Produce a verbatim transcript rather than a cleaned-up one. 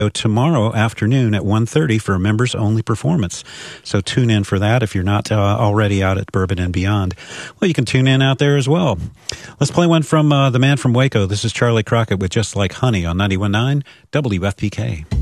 tomorrow afternoon at one thirty for a members-only performance. So tune in for that if you're not uh, already out at Bourbon and Beyond. Well, you can tune in out there as well. Let's play one from uh, the man from Waco. This is Charlie Crockett with Just Like Honey on ninety-one point nine W F P K.